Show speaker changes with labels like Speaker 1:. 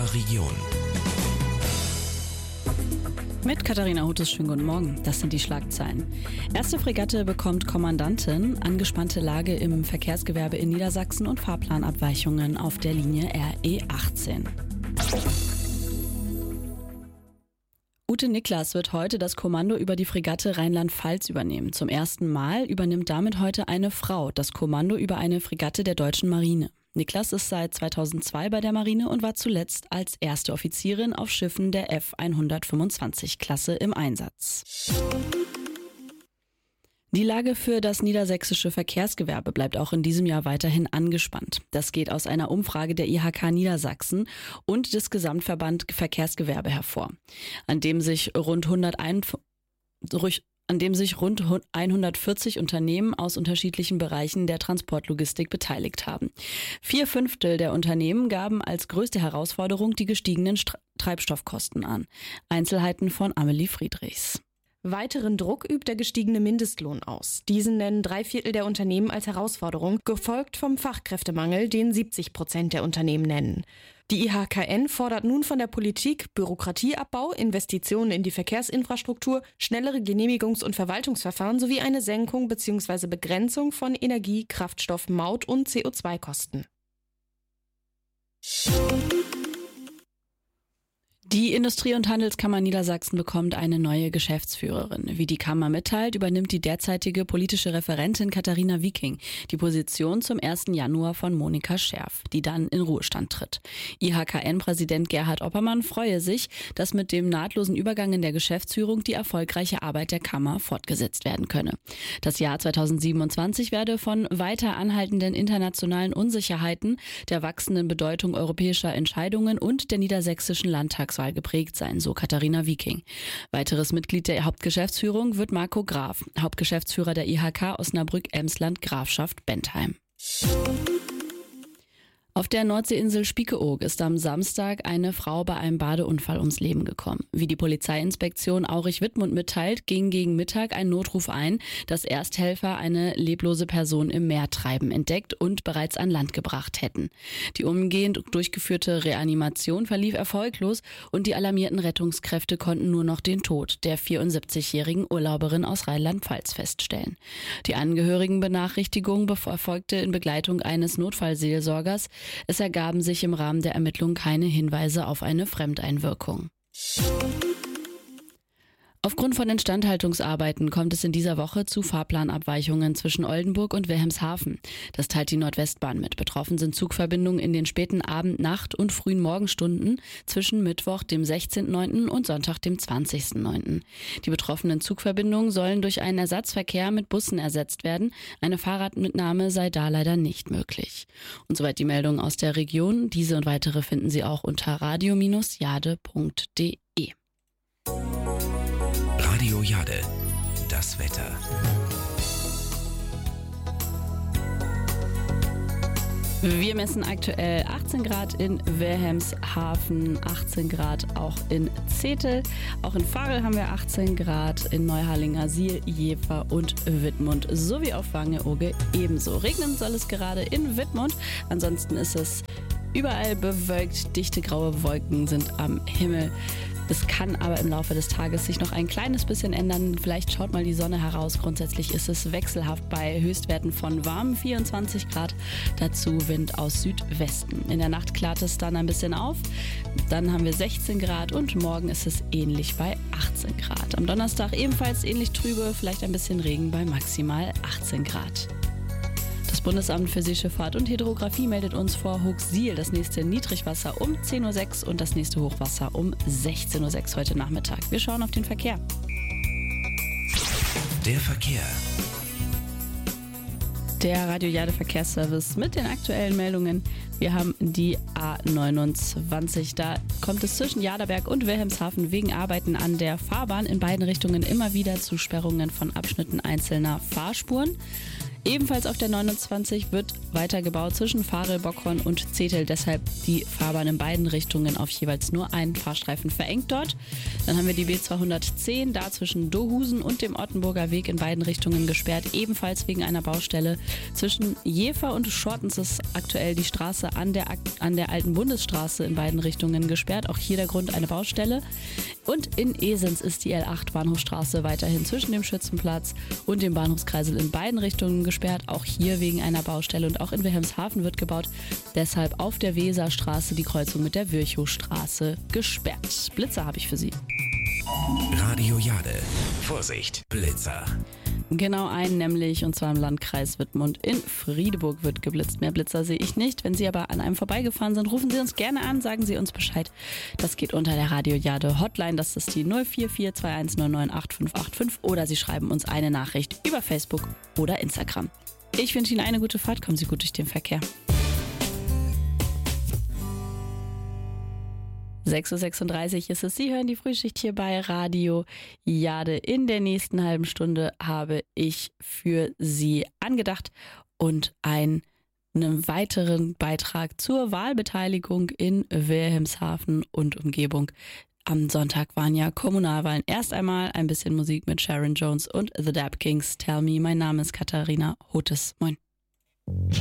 Speaker 1: unserer Region.
Speaker 2: Mit Katharina Huttes, schönen guten Morgen. Das sind die Schlagzeilen. Erste Fregatte bekommt Kommandantin, angespannte Lage im Verkehrsgewerbe in Niedersachsen und Fahrplanabweichungen auf der Linie RE18. Ute Niklas wird heute das Kommando über die Fregatte Rheinland-Pfalz übernehmen. Zum ersten Mal übernimmt damit heute eine Frau das Kommando über eine Fregatte der deutschen Marine. Niklas ist seit 2002 bei der Marine und war zuletzt als erste Offizierin auf Schiffen der F-125-Klasse im Einsatz. Die Lage für das niedersächsische Verkehrsgewerbe bleibt auch in diesem Jahr weiterhin angespannt. Das geht aus einer Umfrage der IHK Niedersachsen und des Gesamtverband Verkehrsgewerbe hervor, an dem sich rund 140 Unternehmen aus unterschiedlichen Bereichen der Transportlogistik beteiligt haben. 4/5 der Unternehmen gaben als größte Herausforderung die gestiegenen Treibstoffkosten an. Einzelheiten von Amelie Friedrichs.
Speaker 3: Weiteren Druck übt der gestiegene Mindestlohn aus. Diesen nennen 3/4 der Unternehmen als Herausforderung, gefolgt vom Fachkräftemangel, den 70% der Unternehmen nennen. Die IHKN fordert nun von der Politik Bürokratieabbau, Investitionen in die Verkehrsinfrastruktur, schnellere Genehmigungs- und Verwaltungsverfahren sowie eine Senkung bzw. Begrenzung von Energie-, Kraftstoff-, Maut- und CO2-Kosten.
Speaker 2: Die Industrie- und Handelskammer Niedersachsen bekommt eine neue Geschäftsführerin. Wie die Kammer mitteilt, übernimmt die derzeitige politische Referentin Katharina Wieking die Position zum 1. Januar von Monika Scherf, die dann in Ruhestand tritt. IHKN-Präsident Gerhard Oppermann freue sich, dass mit dem nahtlosen Übergang in der Geschäftsführung die erfolgreiche Arbeit der Kammer fortgesetzt werden könne. Das Jahr 2027 werde von weiter anhaltenden internationalen Unsicherheiten, der wachsenden Bedeutung europäischer Entscheidungen und der niedersächsischen Landtagswahl geprägt sein, so Katharina Wieking. Weiteres Mitglied der Hauptgeschäftsführung wird Marco Graf, Hauptgeschäftsführer der IHK Osnabrück-Emsland Grafschaft Bentheim. Auf der Nordseeinsel Spiekeroog ist am Samstag eine Frau bei einem Badeunfall ums Leben gekommen. Wie die Polizeiinspektion Aurich-Wittmund mitteilt, ging gegen Mittag ein Notruf ein, dass Ersthelfer eine leblose Person im Meer treiben entdeckt und bereits an Land gebracht hätten. Die umgehend durchgeführte Reanimation verlief erfolglos und die alarmierten Rettungskräfte konnten nur noch den Tod der 74-jährigen Urlauberin aus Rheinland-Pfalz feststellen. Die Angehörigenbenachrichtigung erfolgte in Begleitung eines Notfallseelsorgers. Es ergaben sich im Rahmen der Ermittlungen keine Hinweise auf eine Fremdeinwirkung. Aufgrund von Instandhaltungsarbeiten kommt es in dieser Woche zu Fahrplanabweichungen zwischen Oldenburg und Wilhelmshaven. Das teilt die Nordwestbahn mit. Betroffen sind Zugverbindungen in den späten Abend-, Nacht- und frühen Morgenstunden zwischen Mittwoch, dem 16.09. und Sonntag, dem 20.09. Die betroffenen Zugverbindungen sollen durch einen Ersatzverkehr mit Bussen ersetzt werden. Eine Fahrradmitnahme sei da leider nicht möglich. Und soweit die Meldungen aus der Region. Diese und weitere finden Sie auch unter radio-jade.de.
Speaker 1: Radio Jade, das Wetter.
Speaker 2: Wir messen aktuell 18 Grad in Wilhelmshaven, 18 Grad auch in Zetel. Auch in Varel haben wir 18 Grad, in Neuharlingersiel, Siel, Jever und Wittmund sowie auf Wange-Oge ebenso. Regnen soll es gerade in Wittmund, ansonsten ist es überall bewölkt, dichte graue Wolken sind am Himmel. Es kann aber im Laufe des Tages sich noch ein kleines bisschen ändern. Vielleicht schaut mal die Sonne heraus. Grundsätzlich ist es wechselhaft bei Höchstwerten von warmen 24 Grad. Dazu Wind aus Südwesten. In der Nacht klart es dann ein bisschen auf. Dann haben wir 16 Grad und morgen ist es ähnlich bei 18 Grad. Am Donnerstag ebenfalls ähnlich trübe, vielleicht ein bisschen Regen bei maximal 18 Grad. Das Bundesamt für Seeschifffahrt und Hydrographie meldet uns vor Hooksiel das nächste Niedrigwasser um 10.06 Uhr und das nächste Hochwasser um 16.06 Uhr heute Nachmittag. Wir schauen auf den Verkehr.
Speaker 1: Der Verkehr.
Speaker 2: Der Radio Jade Verkehrsservice mit den aktuellen Meldungen. Wir haben die A29. Da kommt es zwischen Jaderberg und Wilhelmshaven wegen Arbeiten an der Fahrbahn in beiden Richtungen immer wieder zu Sperrungen von Abschnitten einzelner Fahrspuren. Ebenfalls auf der 29 wird weitergebaut zwischen Varel, Bockhorn und Zetel. Deshalb die Fahrbahn in beiden Richtungen auf jeweils nur einen Fahrstreifen verengt dort. Dann haben wir die B210, da zwischen Dohusen und dem Ottenburger Weg in beiden Richtungen gesperrt. Ebenfalls wegen einer Baustelle. Zwischen Jever und Schortens ist aktuell die Straße an der alten Bundesstraße in beiden Richtungen gesperrt. Auch hier der Grund eine Baustelle. Und in Esens ist die L8 Bahnhofstraße weiterhin zwischen dem Schützenplatz und dem Bahnhofskreisel in beiden Richtungen gesperrt. Auch hier wegen einer Baustelle und auch in Wilhelmshaven wird gebaut. Deshalb auf der Weserstraße die Kreuzung mit der Virchowstraße gesperrt. Blitzer habe ich für Sie.
Speaker 1: Radio Jade. Vorsicht, Blitzer.
Speaker 2: Genau einen nämlich, und zwar im Landkreis Wittmund. In Friedeburg wird geblitzt. Mehr Blitzer sehe ich nicht. Wenn Sie aber an einem vorbeigefahren sind, rufen Sie uns gerne an, sagen Sie uns Bescheid. Das geht unter der Radio Jade Hotline. Das ist die 044 2199 8585 oder Sie schreiben uns eine Nachricht über Facebook oder Instagram. Ich wünsche Ihnen eine gute Fahrt. Kommen Sie gut durch den Verkehr. 6.36 Uhr ist es. Sie hören die Frühschicht hier bei Radio Jade. In der nächsten halben Stunde habe ich für Sie angedacht und einen weiteren Beitrag zur Wahlbeteiligung in Wilhelmshaven und Umgebung. Am Sonntag waren ja Kommunalwahlen. Erst einmal ein bisschen Musik mit Sharon Jones und The Dap Kings. Tell Me. Mein Name ist Katharina Hotes. Moin.